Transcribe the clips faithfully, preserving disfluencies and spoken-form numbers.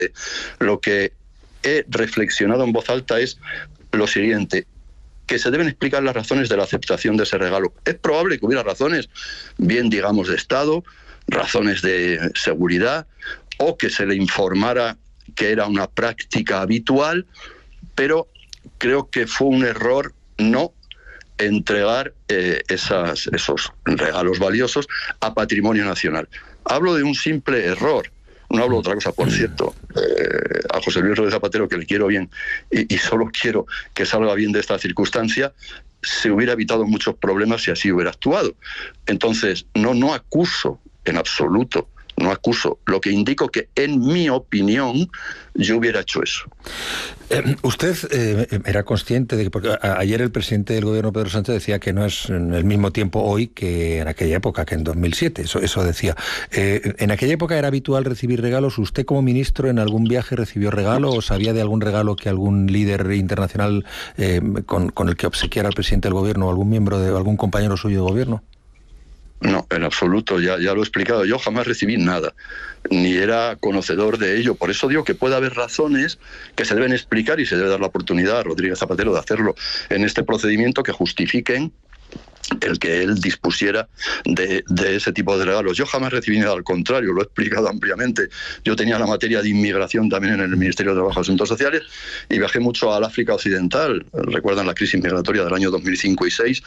Lo que he reflexionado en voz alta es lo siguiente: que se deben explicar las razones de la aceptación de ese regalo. Es probable que hubiera razones, bien digamos de Estado, razones de seguridad, o que se le informara que era una práctica habitual, pero creo que fue un error no entregar eh, esas, esos regalos valiosos a patrimonio nacional. Hablo de un simple error, no hablo de otra cosa, por cierto. Eh, a José Luis Rodríguez Zapatero, que le quiero bien, y, y solo quiero que salga bien de esta circunstancia, se hubiera evitado muchos problemas si así hubiera actuado. Entonces, no, no acuso en absoluto, no acuso, lo que indico que en mi opinión yo hubiera hecho eso. Eh, usted eh, era consciente de que, porque a, ayer el presidente del gobierno, Pedro Sánchez, decía que no es en el mismo tiempo hoy que en aquella época, que en dos mil siete, eso, eso decía. Eh, ¿En aquella época era habitual recibir regalos? ¿Usted como ministro en algún viaje recibió regalo o sabía de algún regalo que algún líder internacional eh, con, con el que obsequiara al presidente del gobierno o algún miembro de algún compañero suyo de gobierno? No, en absoluto, ya, ya lo he explicado. Yo jamás recibí nada, ni era conocedor de ello. Por eso digo que puede haber razones que se deben explicar y se debe dar la oportunidad a Rodríguez Zapatero de hacerlo en este procedimiento, que justifiquen el que él dispusiera de, de ese tipo de regalos. Yo jamás recibí nada, al contrario, lo he explicado ampliamente. Yo tenía la materia de inmigración también en el Ministerio de Trabajo y Asuntos Sociales y viajé mucho al África Occidental. Recuerdan la crisis migratoria del año dos mil cinco y dos mil seis,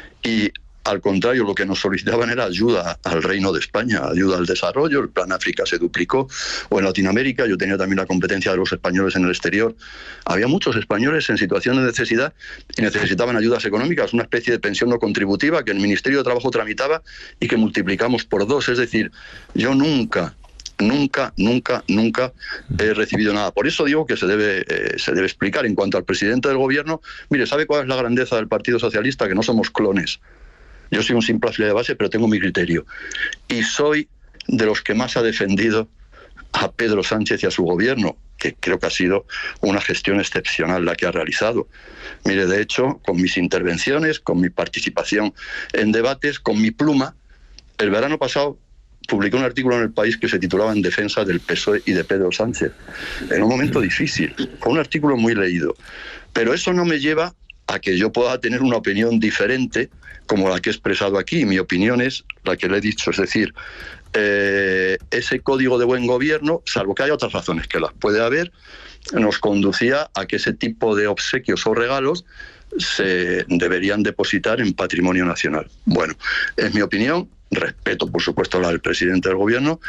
y al contrario, lo que nos solicitaban era ayuda al Reino de España, ayuda al desarrollo. El Plan África se duplicó, o en Latinoamérica. Yo tenía también la competencia de los españoles en el exterior. Había muchos españoles en situación de necesidad y necesitaban ayudas económicas, una especie de pensión no contributiva que el Ministerio de Trabajo tramitaba y que multiplicamos por dos. Es decir, yo nunca... Nunca, nunca, nunca he recibido nada. Por eso digo que se debe, eh, se debe explicar. En cuanto al presidente del gobierno, mire, ¿sabe cuál es la grandeza del Partido Socialista? Que no somos clones. Yo soy un simple afiliado de base, pero tengo mi criterio. Y soy de los que más ha defendido a Pedro Sánchez y a su gobierno, que creo que ha sido una gestión excepcional la que ha realizado. Mire, de hecho, con mis intervenciones, con mi participación en debates, con mi pluma, el verano pasado publicó un artículo en El País que se titulaba En defensa del P S O E y de Pedro Sánchez, en un momento difícil. Fue un artículo muy leído. Pero eso no me lleva a que yo pueda tener una opinión diferente como la que he expresado aquí. Mi opinión es la que le he dicho, es decir, eh, ese código de buen gobierno, salvo que haya otras razones, que las puede haber, nos conducía a que ese tipo de obsequios o regalos se deberían depositar en patrimonio nacional. Bueno, es mi opinión. Respeto, por supuesto, la del presidente del gobierno.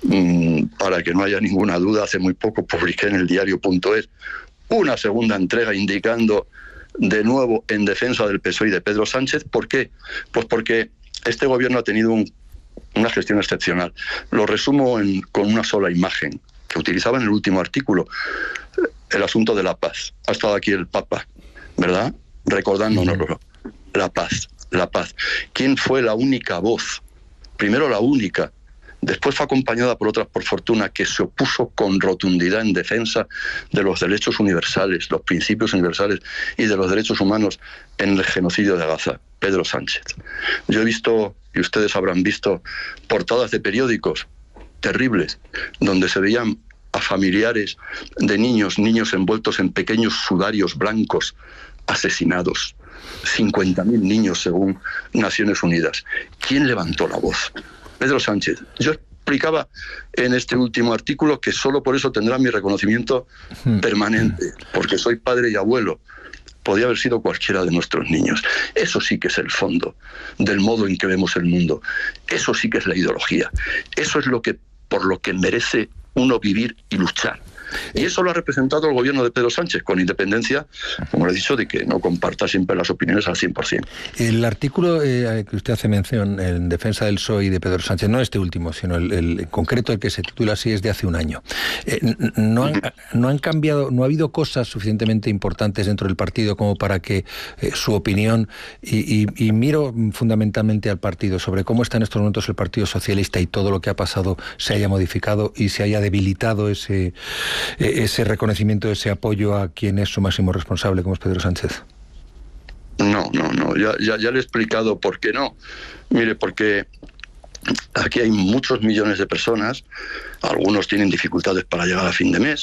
Para que no haya ninguna duda, hace muy poco publiqué en el diario punto es una segunda entrega indicando de nuevo en defensa del P S O E y de Pedro Sánchez. ¿Por qué? Pues porque este gobierno ha tenido un, una gestión excepcional. Lo resumo en, con una sola imagen que utilizaba en el último artículo: el asunto de la paz. Ha estado aquí el Papa, ¿verdad? Recordándonoslo. La paz, la paz. ¿Quién fue la única voz? Primero la única, después fue acompañada por otras, por fortuna, que se opuso con rotundidad en defensa de los derechos universales, los principios universales y de los derechos humanos en el genocidio de Gaza? Pedro Sánchez. Yo he visto, y ustedes habrán visto, portadas de periódicos terribles, donde se veían a familiares de niños, niños envueltos en pequeños sudarios blancos, asesinados. cincuenta mil niños, según Naciones Unidas. ¿Quién levantó la voz? Pedro Sánchez. Yo explicaba en este último artículo que solo por eso tendrá mi reconocimiento permanente, porque soy padre y abuelo. Podía haber sido cualquiera de nuestros niños. Eso sí que es el fondo del modo en que vemos el mundo. Eso sí que es la ideología. Eso es lo que, por lo que merece uno vivir y luchar. Y eso lo ha representado el gobierno de Pedro Sánchez, con independencia, como le he dicho, de que no comparta siempre las opiniones al cien por ciento. El artículo eh, que usted hace mención en defensa del P S O E y de Pedro Sánchez, no este último, sino el, el en concreto el que se titula así, es de hace un año. Eh, no, han, no han cambiado, no ha habido cosas suficientemente importantes dentro del partido como para que eh, su opinión, y, y, y miro fundamentalmente al partido, sobre cómo está en estos momentos el Partido Socialista y todo lo que ha pasado, se haya modificado y se haya debilitado ese... ese reconocimiento, ese apoyo a quien es su máximo responsable, como es Pedro Sánchez. No, no, no, ya, ya, ya le he explicado por qué no. Mire, porque Aquí hay muchos millones de personas, algunos tienen dificultades para llegar a fin de mes,